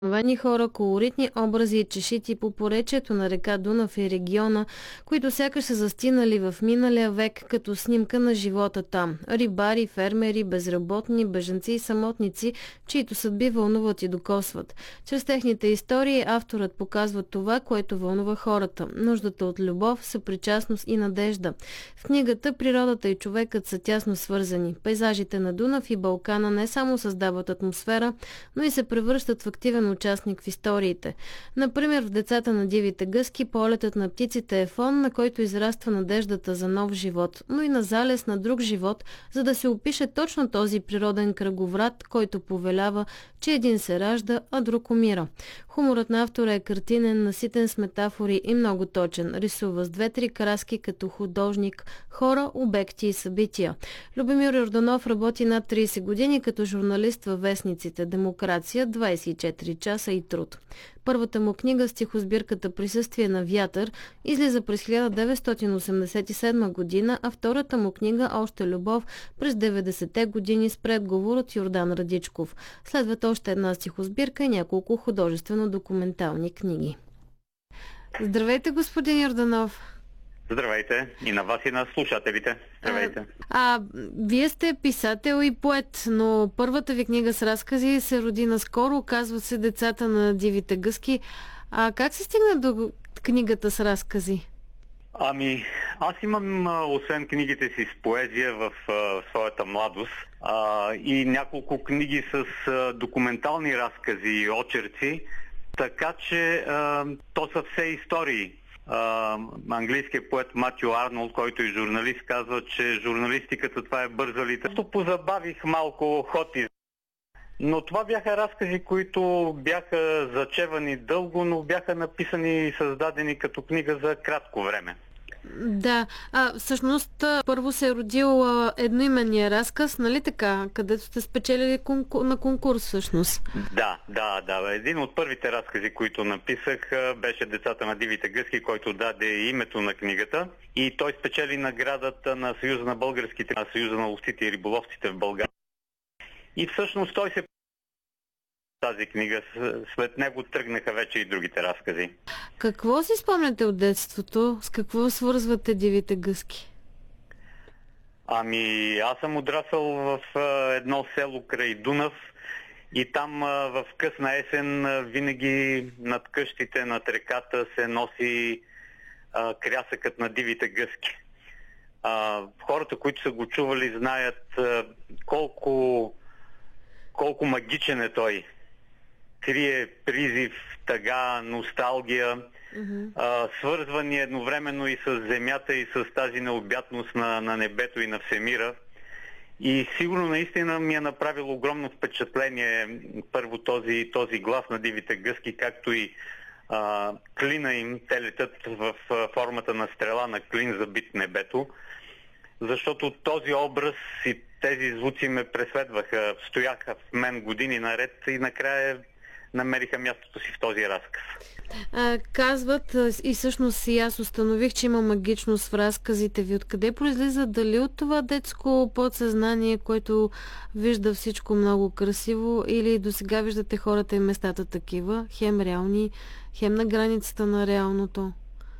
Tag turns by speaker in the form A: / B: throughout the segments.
A: Вени хора, колоритни образи и чешити по поречието на река Дунав и региона, които сякаш са застинали в миналия век като снимка на живота там. Рибари, фермери, безработни, бежанци и самотници, чието съдби вълнуват и докосват. Чрез техните истории авторът показва това, което вълнува хората. Нуждата от любов, съпричастност и надежда. В книгата природата и човекът са тясно свързани. Пейзажите на Дунав и Балкана не само създават атмосфера, но и се превръщат в активен участник в историите. Например, в Децата на дивите гъски полетът на птиците е фон, на който израства надеждата за нов живот, но и на залез на друг живот, за да се опише точно този природен кръговрат, който повелява, че един се ражда, а друг умира. Хуморът на автора е картинен, наситен с метафори и много точен. Рисува с 2-3 краски като художник хора, обекти и събития. Любомир Йорданов работи над 30 години като журналист във вестниците «Демокрация», 24 часа и труд. Първата му книга, стихосбирката «Присъствие на вятър», излиза през 1987 година, а втората му книга «Още любов» през 90-те години с предговор от Йордан Радичков. Следват още една стихосбирка и няколко художествено-документални книги. Здравейте, господин Йорданов!
B: Здравейте и на вас и на слушателите. Здравейте.
A: Вие сте писател и поет, но първата ви книга с разкази се роди наскоро, казва се «Децата на дивите гъски». Как се стигна до книгата с разкази?
B: Аз имам, освен книгите си с поезия в своята младост, и няколко книги с документални разкази и очерци, така че то са все истории. Английският поет Матю Арнолд, който е журналист, казва, че журналистиката това е бързалите. Просто позабавих малко хоти. Но това бяха разкази, които бяха зачевани дълго, но бяха написани и създадени като книга за кратко време.
A: Да, всъщност първо се е родил едноименния разказ, нали така, където сте спечелили на конкурс всъщност.
B: Да. Един от първите разкази, които написах, беше «Децата на дивите гъски», който даде името на книгата. И той спечели наградата на Съюза на българските, на Съюза на ловците и риболовците в България. И всъщност той се тази книга. След него тръгнаха вече и другите разкази.
A: Какво си спомняте от детството? С какво свързвате дивите гъски?
B: Аз съм отрасъл в едно село край Дунав и там в късна есен винаги над къщите, над реката се носи крясъкът на дивите гъски. Хората, които са го чували, знаят колко магичен е той. Крие призив, тъга, носталгия, свързвани едновременно и с земята, и с тази необятност на небето и на всемира. И сигурно наистина ми е направило огромно впечатление първо този глас на дивите гъски, както и клина им, те летят в формата на стрела, на клин забит в небето, защото този образ и тези звуци ме преследваха, стояха в мен години наред и накрая намериха мястото си в този разказ.
A: Казват, и всъщност и аз установих, че има магичност в разказите ви. Откъде произлиза? Дали от това детско подсъзнание, което вижда всичко много красиво, или досега виждате хората и местата такива, хем реални, хем на границата на реалното?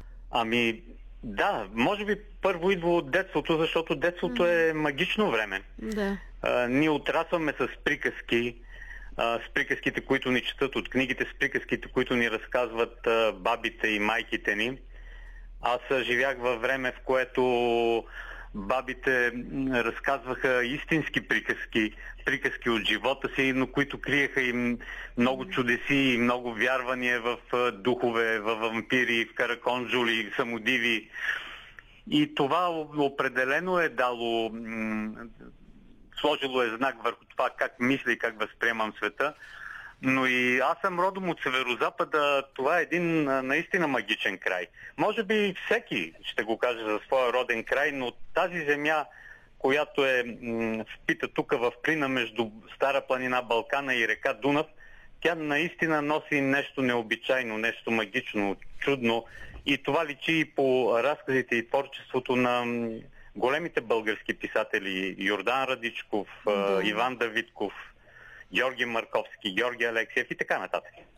B: Да, може би първо идва от детството, защото детството е магично време.
A: Да.
B: Ние отрасваме с приказки, с приказките, които ни четат от книгите, с приказките, които ни разказват бабите и майките ни. Аз живях във време, в което бабите разказваха истински приказки от живота си, но които криеха им много чудеси и много вярвания в духове, в вампири, в караконджули, самодиви. И това определено е дало, сложило е знак върху това как мисля и как възприемам света. Но и аз съм родом от Северозапада, това е един наистина магичен край. Може би всеки ще го каже за своя роден край, но тази земя, която е впита тук в клина между Стара планина Балкана и река Дунав, тя наистина носи нещо необичайно, нещо магично, чудно. И това личи и по разказите и творчеството на големите български писатели Йордан Радичков, Иван Давидков, Георги Марковски, Георги Алексиев и така нататък.